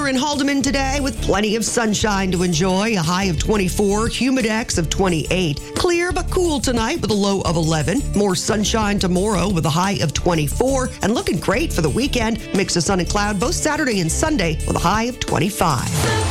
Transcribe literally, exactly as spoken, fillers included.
weather in Haldeman today with plenty of sunshine to enjoy. A high of twenty-four, humidex of twenty-eight. Clear but cool tonight with a low of eleven. More sunshine tomorrow with a high of twenty-four. And looking great for the weekend. Mix of sun and cloud both Saturday and Sunday with a high of twenty-five.